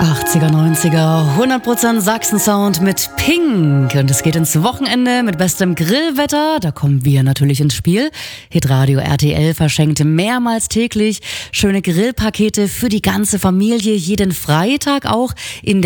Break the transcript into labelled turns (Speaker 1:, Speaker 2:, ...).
Speaker 1: 80er, 90er, 100% Sachsen-Sound mit Pink. Und es geht ins Wochenende mit bestem Grillwetter. Da kommen wir natürlich ins Spiel. Hitradio RTL verschenkt mehrmals täglich schöne Grillpakete für die ganze Familie. Jeden Freitag auch in